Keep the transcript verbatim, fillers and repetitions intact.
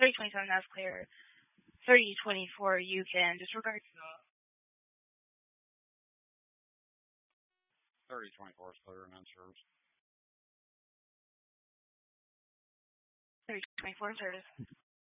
thirty twenty-seven, that's clear. thirty twenty-four, you can disregard. thirty twenty-four is clear and unserved. thirty twenty-four, service.